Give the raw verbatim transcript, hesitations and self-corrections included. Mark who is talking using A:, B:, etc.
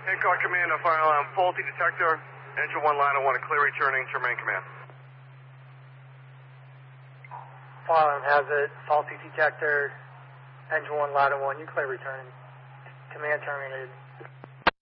A: Hancock Command, a fire alarm, faulty detector, engine one, ladder one, clear returning to main command.
B: Fire alarm has it, faulty detector, engine one, ladder one, you clear returning. Command terminated.